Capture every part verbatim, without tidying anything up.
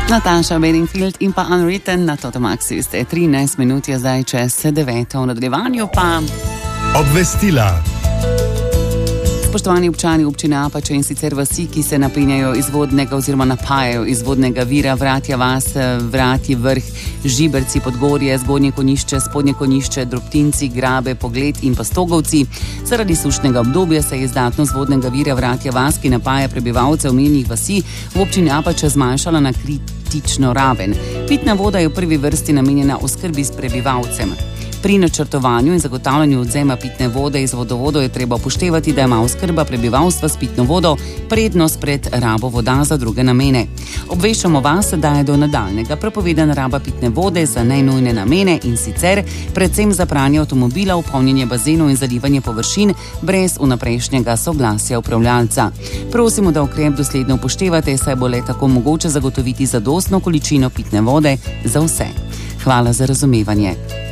Nataša Bedingfield in pa Unwritten na Toto Maxi ste trinajst minut je zdaj čez deveto, v nadaljevanju pa obvestila. Spoštovani občani občine Apače in sicer vasi, ki se napenjajo iz vodnega oziroma napajajo iz vodnega vira Vratja vas, Vratji vrh, Žiberci, Podgorje, Zgornje Konjišče, Spodnje Konjišče, Drobtinci, Grabe, Pogled in pa Stogovci. Zaradi sušnega obdobja se je izdatnost vodnega vira Vratja vas, ki napaja prebivalce omenjenih vasi, v občini Apače zmanjšala na kritično raven. Pitna voda je v prvi vrsti namenjena oskrbi s prebivalcem. Pri načrtovanju in zagotavljanju odzema pitne vode iz vodovodov je treba upoštevati, da ima oskrba prebivalstva s pitno vodo prednost pred rabo voda za druge namene. Obveščamo vas, da je do nadaljnega prepovedana raba pitne vode za najnujne namene in sicer predvsem za pranje avtomobila, polnjenje bazenov in zalivanje površin brez vnaprejšnjega soglasja upravljalca. Prosimo, da ukrep dosledno upoštevate, saj bo le tako mogoče zagotoviti zadostno količino pitne vode za vse. Hvala za razumevanje.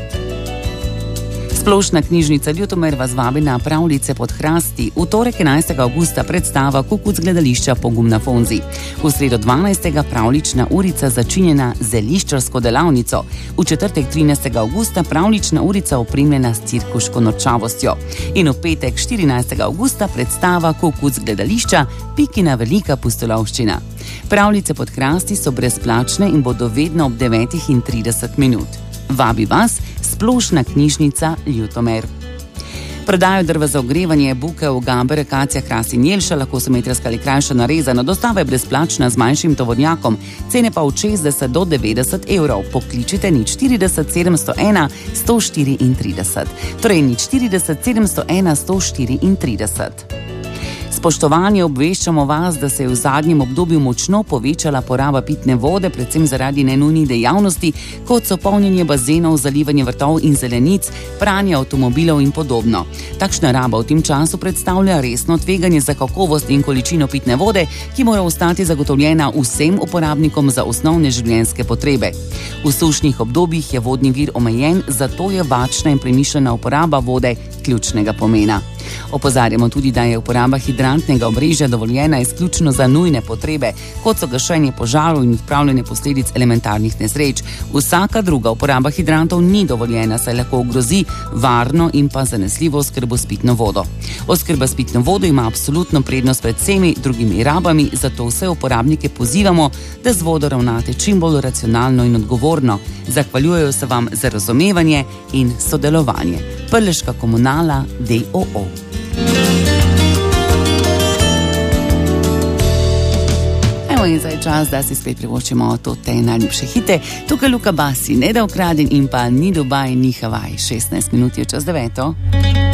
Splošna knjižnica Ljutomer vas vabi na pravljice pod hrasti. V torek enajstega avgusta predstava Kukuc gledališča Pogum na Fonzi. V sredo dvanajstega pravlična urica začinjena z zeliščarsko delavnico. V četrtek trinajstega avgusta pravlična urica opremljena s cirkuško norčavostjo. In v petek štirinajstega avgusta predstava Kukuc gledališča Pikina velika pustolovščina. Pravljice pod hrasti so brezplačne in bodo vedno ob devetih in trideset minut. Vabi vas Splošna knjižnica Ljutomer. Prodajo drva za ogrevanje, bukev, gamber, akacija, hrast in jelša, lahko so metrska ali krajša narezana, dostava je brezplačna z manjšim tovornjakom, cene pa od šestdeset do devetdeset evrov. Pokličite nič štirideset sedemsto ena sto štiriintrideset. Torej nič štirideset sedemsto ena sto štiriintrideset. Spoštovanje, obveščamo vas, da se je v zadnjem obdobju močno povečala poraba pitne vode, predvsem zaradi nenujnih dejavnosti, kot so polnjenje bazenov, zalivanje vrtov in zelenic, pranje avtomobilov in podobno. Takšna raba v tem času predstavlja resno tveganje za kakovost in količino pitne vode, ki mora ostati zagotovljena vsem uporabnikom za osnovne življenjske potrebe. V sušnih obdobjih je vodni vir omejen, zato je varčna in premišljena uporaba vode ključnega pomena. Opozarjamo tudi, da je uporaba hidrantnega obrežja dovoljena izključno za nujne potrebe, kot so gašenje požarov in odpravljanje posledic elementarnih nesreč. Vsaka druga uporaba hidrantov ni dovoljena, saj lahko ogrozi varno in pa zanesljivo oskrbo s pitno vodo. Oskrba s pitno vodo ima absolutno prednost pred vsemi drugimi rabami, zato vse uporabnike pozivamo, da z vodo ravnate čim bolj racionalno in odgovorno. Zahvaljujejo se vam za razumevanje in sodelovanje. Prleška komunala D O O. Evo in zdaj čas, da si spet privoščimo to te najljubše hite. Tukaj Luka Basi, Ne da ukraden in pa Ni Dubaj, ni Havaj. šestnajst minut je čez deveto.